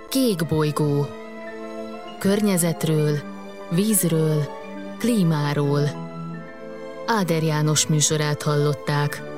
Kék bolygó. Környezetről, vízről, klímáról. Áder János műsorát hallották.